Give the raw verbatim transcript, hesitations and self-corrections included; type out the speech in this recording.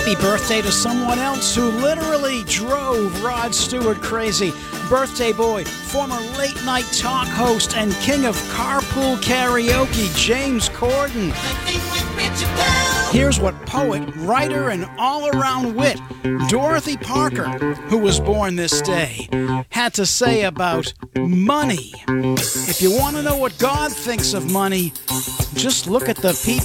Happy birthday to someone else who literally drove Rod Stewart crazy. Birthday boy, former late-night talk host and king of carpool karaoke, James Corden. Here's what poet, writer, and all-around wit, Dorothy Parker, who was born this day, had to say about money. If you want to know what God thinks of money, just look at the people